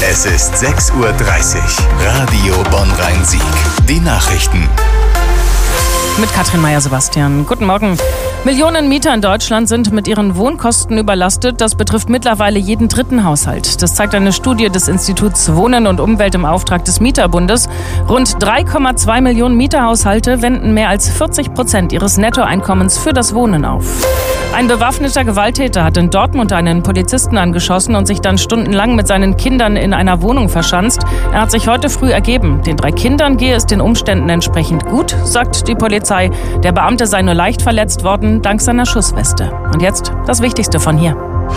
Es ist 6:30 Uhr. Radio Bonn-Rhein-Sieg. Die Nachrichten. Mit Katrin Meyer-Sebastian. Guten Morgen. Millionen Mieter in Deutschland sind mit ihren Wohnkosten überlastet. Das betrifft mittlerweile jeden dritten Haushalt. Das zeigt eine Studie des Instituts Wohnen und Umwelt im Auftrag des Mieterbundes. Rund 3,2 Millionen Mieterhaushalte wenden mehr als 40% ihres Nettoeinkommens für das Wohnen auf. Ein bewaffneter Gewalttäter hat in Dortmund einen Polizisten angeschossen und sich dann stundenlang mit seinen Kindern in einer Wohnung verschanzt. Er hat sich heute früh ergeben. Den 3 Kindern gehe es den Umständen entsprechend gut, sagt die Polizei. Der Beamte sei nur leicht verletzt worden, dank seiner Schussweste. Und jetzt das Wichtigste von hier.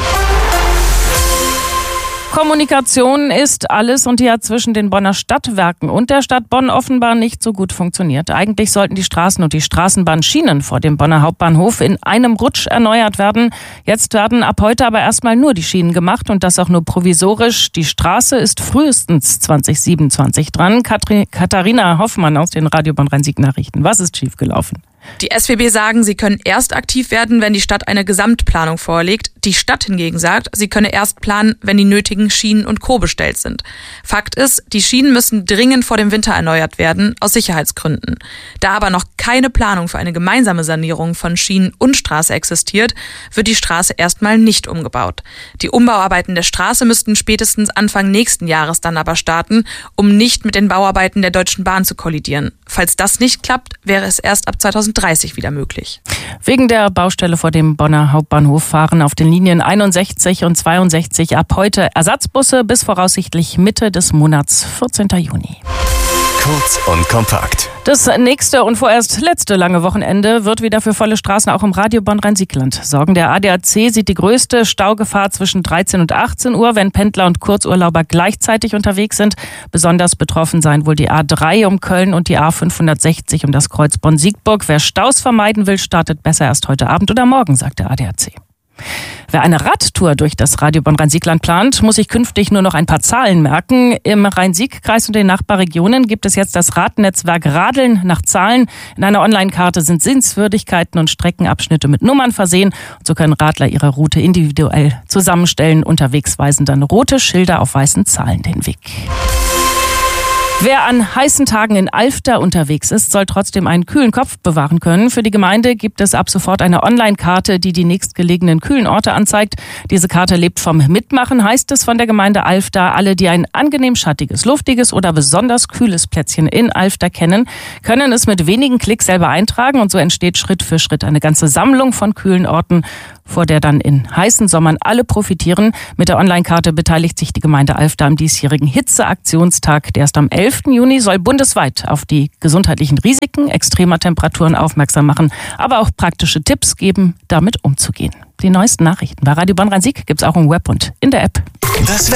Kommunikation ist alles und die hat zwischen den Bonner Stadtwerken und der Stadt Bonn offenbar nicht so gut funktioniert. Eigentlich sollten die Straßen und die Straßenbahnschienen vor dem Bonner Hauptbahnhof in einem Rutsch erneuert werden. Jetzt werden ab heute aber erstmal nur die Schienen gemacht und das auch nur provisorisch. Die Straße ist frühestens 2027 dran. Katharina Hoffmann aus den Radio Bonn-Rhein-Sieg Nachrichten. Was ist schiefgelaufen? Die SWB sagen, sie können erst aktiv werden, wenn die Stadt eine Gesamtplanung vorlegt. Die Stadt hingegen sagt, sie könne erst planen, wenn die nötigen Schienen und Co. bestellt sind. Fakt ist, die Schienen müssen dringend vor dem Winter erneuert werden, aus Sicherheitsgründen. Da aber noch keine Planung für eine gemeinsame Sanierung von Schienen und Straße existiert, wird die Straße erstmal nicht umgebaut. Die Umbauarbeiten der Straße müssten spätestens Anfang nächsten Jahres dann aber starten, um nicht mit den Bauarbeiten der Deutschen Bahn zu kollidieren. Falls das nicht klappt, wäre es erst ab 2030 wieder möglich. Wegen der Baustelle vor dem Bonner Hauptbahnhof fahren auf den Linien 61 und 62 ab heute Ersatzbusse bis voraussichtlich Mitte des Monats 14. Juni. Kurz und kompakt. Das nächste und vorerst letzte lange Wochenende wird wieder für volle Straßen auch im Radio Bonn-Rhein-Siegland sorgen. Der ADAC sieht die größte Staugefahr zwischen 13 und 18 Uhr, wenn Pendler und Kurzurlauber gleichzeitig unterwegs sind. Besonders betroffen seien wohl die A3 um Köln und die A560 um das Kreuz Bonn-Siegburg. Wer Staus vermeiden will, startet besser erst heute Abend oder morgen, sagt der ADAC. Wer eine Radtour durch das Radio Bonn-Rhein-Siegland plant, muss sich künftig nur noch ein paar Zahlen merken. Im Rhein-Sieg-Kreis und den Nachbarregionen gibt es jetzt das Radnetzwerk Radeln nach Zahlen. In einer Online-Karte sind Sehenswürdigkeiten und Streckenabschnitte mit Nummern versehen. Und so können Radler ihre Route individuell zusammenstellen. Unterwegs weisen dann rote Schilder auf weißen Zahlen den Weg. Wer an heißen Tagen in Alfter unterwegs ist, soll trotzdem einen kühlen Kopf bewahren können. Für die Gemeinde gibt es ab sofort eine Online-Karte, die die nächstgelegenen kühlen Orte anzeigt. Diese Karte lebt vom Mitmachen, heißt es von der Gemeinde Alfter. Alle, die ein angenehm schattiges, luftiges oder besonders kühles Plätzchen in Alfter kennen, können es mit wenigen Klicks selber eintragen. Und so entsteht Schritt für Schritt eine ganze Sammlung von kühlen Orten, vor der dann in heißen Sommern alle profitieren. Mit der Online-Karte beteiligt sich die Gemeinde Alfter am diesjährigen Hitzeaktionstag. Der ist am 11. Juni, soll bundesweit auf die gesundheitlichen Risiken extremer Temperaturen aufmerksam machen, aber auch praktische Tipps geben, damit umzugehen. Die neuesten Nachrichten bei Radio Bonn-Rhein-Sieg gibt's auch im Web und in der App.